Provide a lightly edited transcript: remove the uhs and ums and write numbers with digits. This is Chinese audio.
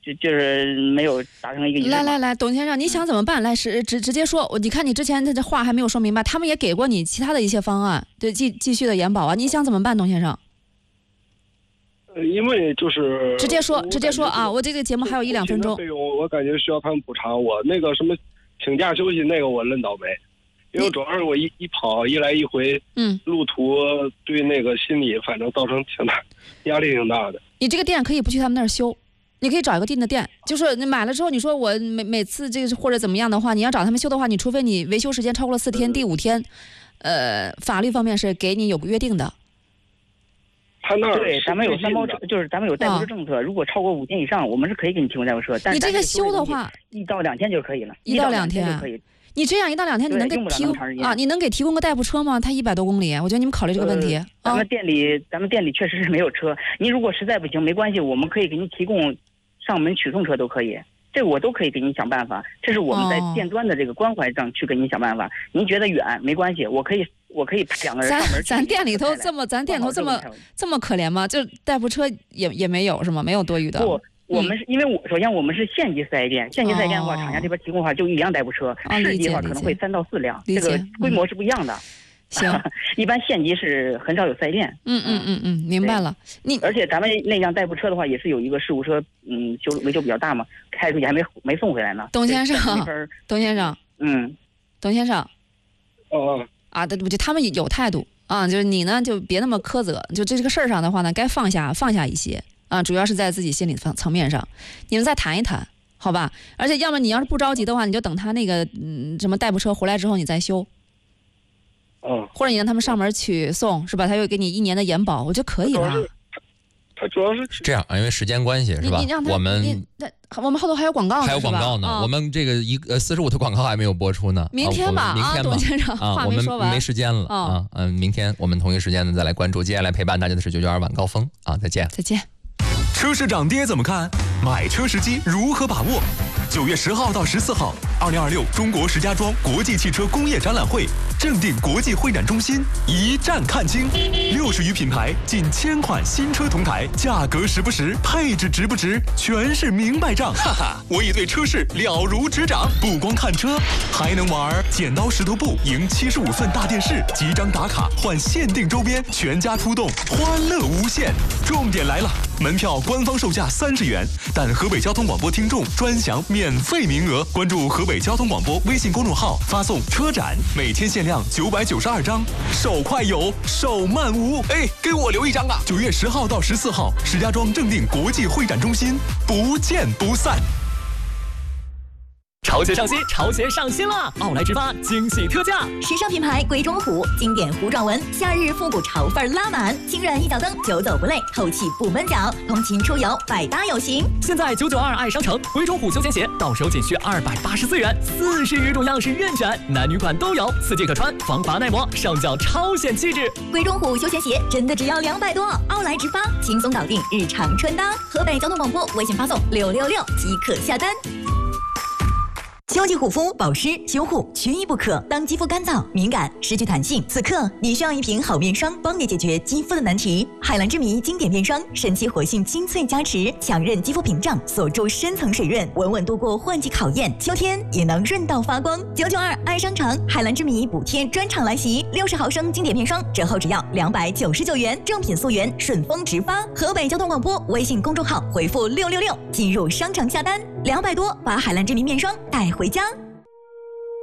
就是没有达成一个一致。 来，董先生，你想怎么办？来，直接说。你看你之前这话还没有说明白，他们也给过你其他的一些方案，对，继续的延保啊。你想怎么办，董先生？ 因为就是直接说啊！我这个节目还有1-2分钟。 费用我感觉需要他们补偿我。那个什么请假休息那个我认倒霉，因为主要是我一跑一来一回，路途对那个心理反正造成挺大压力挺大的。 你这个店可以不去他们那儿修，你可以找一个定的店，就是你买了之后，你说我每次这个或者怎么样的话，你要找他们修的话，你除非你维修时间超过了4天，第5天，法律方面是给你有个约定的。 他那对，咱们有3包车，就是咱们有代步车政策，如果超过5天以上，我们是可以给你提供代步车。但是你这个修的话 ，1到2天就可以了 ，1到2天就可以。 你这样1到2天，你能给提供啊？你能给提供个代步车吗？它100多公里，我觉得你们考虑这个问题。 咱们店里确实是没有车，您如果实在不行，没关系，我们可以给您提供上门取送车都可以，这个我都可以给您想办法。这是我们在店端的这个关怀上去给您想办法。您觉得远没关系，我可以派2个人上门。 咱店里头这么可怜吗？就代步车也没有是吗？没有多余的。 不，我们是因为首先我们是县级4S店，县级4S店的话，厂家这边提供的话就1辆代步车，市级的话可能会3到4辆，这个规模是不一样的。 行， 一般县级是很少有4S店。 明白了。 而且咱们那辆代步车的话，也是有一个事故车，维修比较大嘛，开出去还没送回来呢。 董先生，我觉得他们有态度啊，就是你呢就别那么苛责，就这个事儿上的话呢，该放下一些啊，主要是在自己心理层面上，你们再谈一谈，好吧？而且要么你要是不着急的话，你就等他那个什么代步车回来之后你再修。或者你让他们上门取送，是吧？他又给你1年的延保，我觉得可以了。 他主要是这样，因为时间关系，是吧？我们后头还有广告呢， 还有广告呢。我们这个45的广告还没有播出呢。 明天吧，董先生，话没说完， 我们没时间了明天我们同一时间呢再来关注。接下来陪伴大家的是992晚高峰啊，再见。 车市涨跌怎么看？买车时机如何把握？9月10号到14号，2026中国石家庄国际汽车工业展览会正定国际会展中心一站看清，60余品牌，近1000款新车同台，价格实不实，配置值不值，全是明白账。哈哈，我已对车市了如指掌，不光看车，还能玩剪刀石头布，赢75寸大电视，集章打卡换限定周边，全家出动，欢乐无限。重点来了，门票官方售价30元，但河北交通广播听众专享免费名额。关注河北交通广播微信公众号，发送车展，每天限量992张，手快有，手慢无。给我留1张啊！9月10号到14号，石家庄正定国际会展中心，不见不散。 潮鞋上新，潮鞋上新了！奥莱直发惊喜特价， 时尚品牌鬼冢虎，经典弧状纹，夏日复古潮范拉满，轻软一脚蹬，久走不累，透气不闷脚，通勤出游百搭有型。 现在992爱商城鬼冢虎休闲鞋到手仅需284元，40余种样式任选，男女款都有，4季可穿，防滑耐磨，上脚超显气质。 鬼冢虎休闲鞋真的只要200多，奥莱直发轻松搞定日常穿搭。河北交通广播微信发送666即可下单。秋季护肤保湿修护缺一不可。当肌肤干燥、敏感、失去弹性，此刻你需要一瓶好面霜，帮你解决肌肤的难题。海蓝之谜经典面霜，神奇活性精粹加持，强韧肌肤屏障，锁住深层水润，稳稳度过换季考验，秋天也能润到发光。992爱商城海蓝之谜补贴专场来袭，60毫升经典面霜折后只要299元，正品溯源，顺丰直发。河北交通广播微信公众号回复666进入商城下单，200多把海蓝之谜面霜带回家。